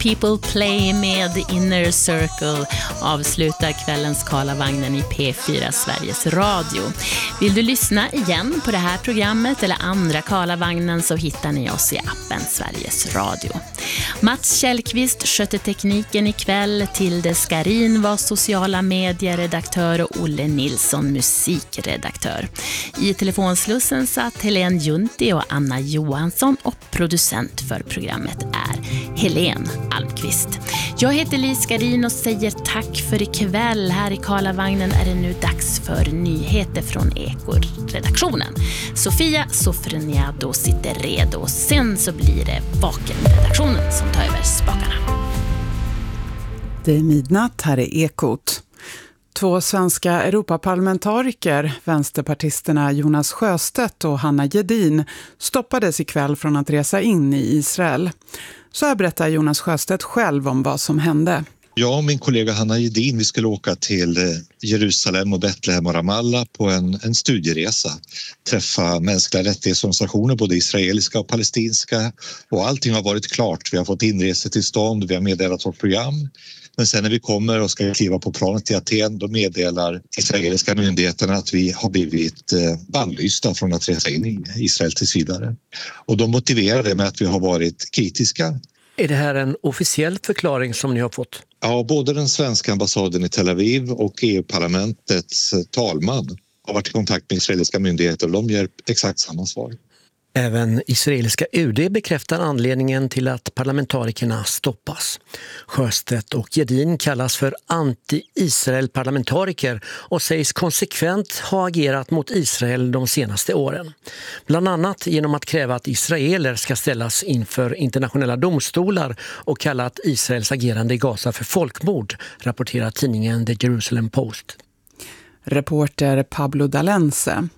People Play med Inner Circle avslutar kvällens Karlavagnen i P4 Sveriges Radio. Vill du lyssna igen på det här programmet eller andra Karlavagnen så hittar ni oss i appen Sveriges Radio. Mats Källqvist skötte tekniken ikväll, Tilde Skarin var sociala medieredaktör och Olle Nilsson musikredaktör. I telefonslussen satt Helene Junti och Anna Johansson och producent för programmet är Helene Almqvist. Jag heter Lis Skarin och säger tack för ikväll. Här i Karlavagnen är det nu dags för nyheter från Eko-redaktionen. Sofia Sofroniado sitter redo. Sen så blir det Vaken-redaktionen som tar över spakarna. Det är midnatt, här är Ekot. 2 svenska Europaparlamentariker, vänsterpartisterna Jonas Sjöstedt och Hanna Gedin, stoppades ikväll från att resa in i Israel. Så här berättar Jonas Sjöstedt själv om vad som hände. Jag och min kollega Hanna Gedin, vi skulle åka till Jerusalem och Betlehem och Ramallah på en studieresa. Träffa mänskliga rättighetsorganisationer, både israeliska och palestinska. Och allting har varit klart. Vi har fått inresetillstånd, vi har meddelat vårt program. Men sen när vi kommer och ska kliva på planet till Aten, då meddelar israeliska myndigheterna att vi har blivit bannlysta från att resa in i Israel tills vidare. Och de motiverar det med att vi har varit kritiska. Är det här en officiell förklaring som ni har fått? Ja, både den svenska ambassaden i Tel Aviv och EU-parlamentets talman har varit i kontakt med israeliska myndigheter och de ger exakt samma svar. Även israeliska UD bekräftar anledningen till att parlamentarikerna stoppas. Sjöstedt och Gedin kallas för anti-Israel-parlamentariker och sägs konsekvent ha agerat mot Israel de senaste åren. Bland annat genom att kräva att israeler ska ställas inför internationella domstolar och kalla att Israels agerande i Gaza för folkmord, rapporterar tidningen The Jerusalem Post. Reporter Pablo Dalense.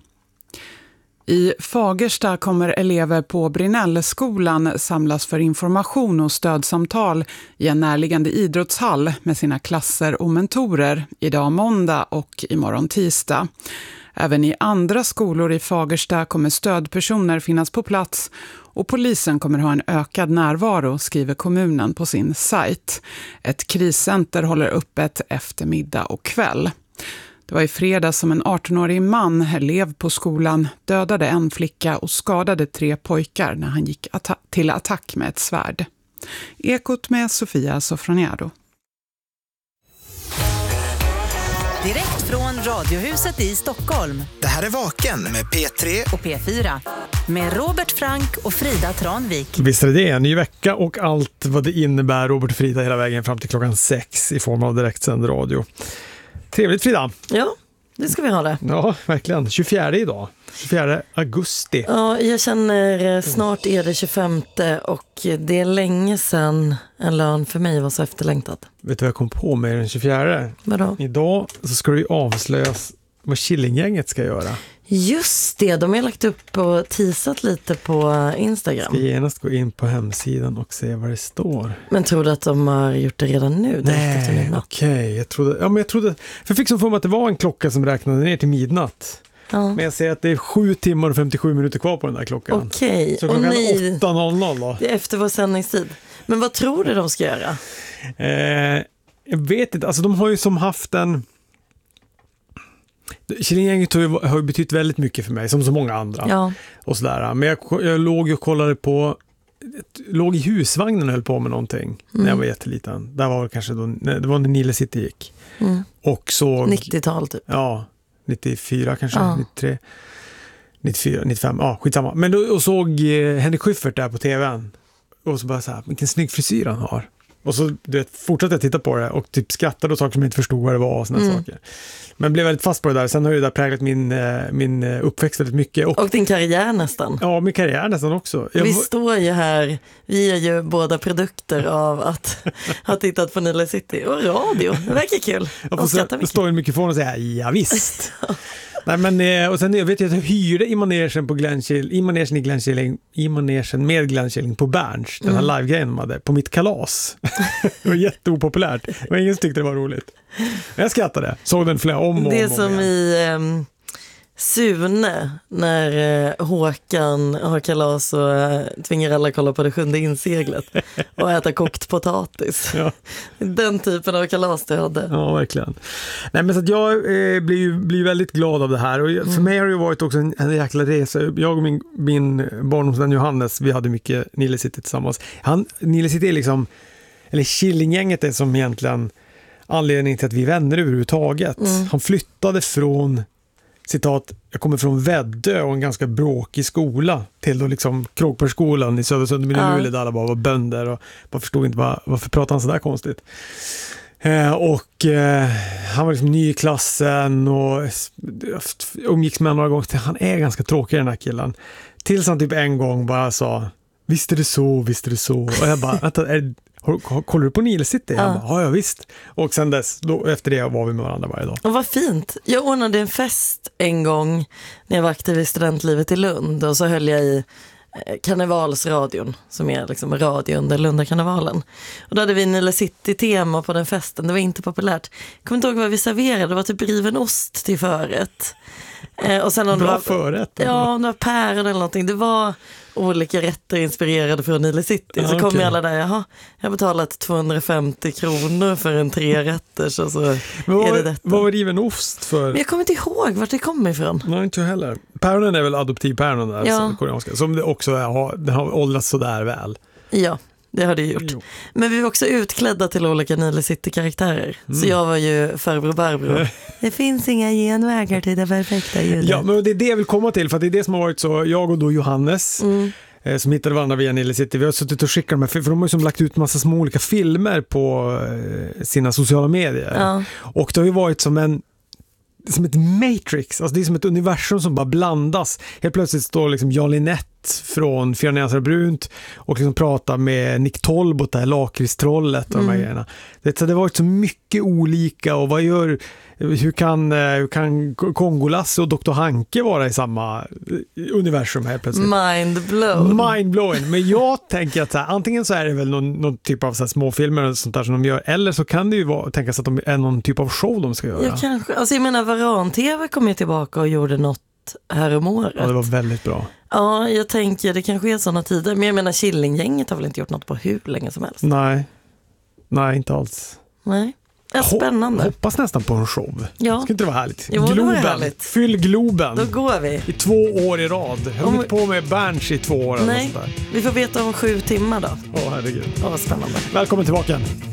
I Fagersta kommer elever på Brinellskolan samlas för information och stödsamtal i en närliggande idrottshall med sina klasser och mentorer idag måndag och imorgon tisdag. Även i andra skolor i Fagersta kommer stödpersoner finnas på plats och polisen kommer ha en ökad närvaro, skriver kommunen på sin sajt. Ett kriscenter håller öppet eftermiddag och kväll. Det var i fredag som en 18-årig man, elev på skolan, dödade en flicka och skadade 3 pojkar när han gick till attack med ett svärd. Ekot med Sofia Sofroniado. Direkt från Radiohuset i Stockholm. Det här är Vaken med P3 och P4. Med Robert Frank och Frida Tranvik. Visst är det en ny vecka och allt vad det innebär, Robert och Frida, hela vägen fram till klockan 6 i form av direktsänd radio. Trevligt, Frida. Ja, det ska vi ha det. Ja, verkligen. 24 idag. 24 augusti. Ja, jag känner snart är det 25 och det är länge sedan en lön för mig var så efterlängtad. Vet du vad jag kom på med den 24? Vadå? Idag så ska det ju avslöjas vad Killinggänget ska göra. Just det, de har lagt upp och teasat lite på Instagram. Ska genast gå in på hemsidan och se vad det står. Men tror du att de har gjort det redan nu? Nej, okej. Jag trodde, för jag fick så för mig att det var en klocka som räknade ner till midnatt. Ja. Men jag ser att det är 7 timmar och 57 minuter kvar på den där klockan. Okej. Så klockan 8.00 då. Det är efter vår sändningstid. Men vad tror du de ska göra? Jag vet inte. Alltså de har ju som haft en... Killinggänget har ju betytt väldigt mycket för mig, som så många andra. Ja. Och sådär. Men jag låg och kollade på... Låg i husvagnen och höll på med någonting när jag var jätteliten. Där var det kanske då... Det var när Nile City gick. Och såg... 90-tal typ. Ja, 94 kanske, 93... 94, 95, skitsamma. Men då såg Henrik Schyffert där på tvn. Och så bara så här, vilken snygg frisyr han har. Och så fortsatte jag titta på det och typ skrattade och saker som jag inte förstod vad det var och såna saker. Men blev väldigt fast på det där. Sen har ju det där präglat min uppväxt väldigt mycket. Och din karriär nästan. Ja, min karriär nästan också. Vi står ju här, vi är ju båda produkter av att ha tittat på Nile City och radio. Det verkar kul. Jag står ju mycket från och säger, ja visst. Nej, men, och sen jag vet jag att jag hyrde i manegen med Glenn Killing på Berns, den här live-grejen de hade, på mitt kalas. Det var jätteopopulärt. Det var ingen som tyckte det var roligt. Men jag skrattade. Såg den flera om och det om som igen. i Sune när Håkan har kalas och tvingar alla kolla på det 7:e inseglet och äta kokt potatis. Ja. Den typen av kalas det hade. Ja, verkligen. Nej, men så att jag blir väldigt glad av det här. Och för mig har det varit också en jäkla resa. Jag och min barndomsvän Johannes, vi hade mycket Nile City tillsammans. Nile City är liksom, eller Killinggänget är som egentligen anledningen till att vi är vänner överhuvudtaget. Han flyttade från, citat, jag kommer från Väddö och en ganska bråkig skola till då liksom Kråkbergsskolan i Södersundsmyn i Luleå där alla bara var bönder och bara förstod inte varför pratade han så där konstigt. Han var liksom ny i klassen och umgicks med några gånger. Han är ganska tråkig den här killen. Tills han typ en gång bara sa, visst är det så. Och jag bara, vänta, kollar du på Nile City? Jag bara, ja visst. Och sen dess, efter det var vi med varandra varje dag. Och vad fint. Jag ordnade en fest en gång när jag var aktiv i studentlivet i Lund. Och så höll jag i Karnevalsradion, som är liksom radio under Lundakarnevalen. Och då hade vi Nile City-tema på den festen. Det var inte populärt. Jag kommer inte ihåg vad vi serverade. Det var typ riven ost till förrätt. Och sen om bra det var förrätt. Ja, om det var päron eller någonting. Det var olika rätter inspirerade från Nile City. Så kom alla där, jag har betalat 250 kronor för en 3-rätters och så är det detta. Vad var riven ost för? Men jag kommer inte ihåg vart det kommer ifrån. Nej, inte jag heller. Päronen är väl adoptivpäronen där, ja. Koreanska, som det också den har åldrats så där väl. Ja, det har det gjort. Jo. Men vi var också utklädda till olika Nile City-karaktärer. Så jag var ju farbror Barbro. Det finns inga genvägar till det perfekta ljudet. Ja, men det är det jag vill komma till, för det är det som har varit så. Jag och då Johannes som hittade varandra via Nile City. Vi har suttit och skickat dem här, för de har ju som lagt ut massa små olika filmer på sina sociala medier. Ja. Och det har ju varit som ett Matrix, alltså det är som ett universum som bara blandas. Helt plötsligt står liksom Jan Linett från Fyra nyanser brunt och liksom pratar med Nick Tolbot, det här lakritstrollet och de här grejerna. Det har varit så mycket olika, och hur kan Kongolasse och Dr. Hanke vara i samma universum här plötsligt? Mind-blowing. Men jag tänker att antingen så är det väl någon typ av så här småfilmer och sånt där som de gör, eller så kan det ju tänkas att de är någon typ av show de ska göra. Ja, kanske. Alltså jag menar, Varan-TV kom ju tillbaka och gjorde något här om året. Ja, det var väldigt bra. Ja, jag tänker det kanske är sådana tider. Men jag menar, Killinggänget har väl inte gjort något på hur länge som helst? Nej, inte alls. Nej. Ja, spännande. Hoppas nästan på en show. Ja. Ska inte det vara härligt? Jo, Globen. Det var härligt. Fyll Globen. Då går vi. I 2 år i rad. Jag har inte på med Berns i 2 år. Nej, vi får veta om 7 timmar då. Herregud. Vad spännande. Välkommen tillbaka.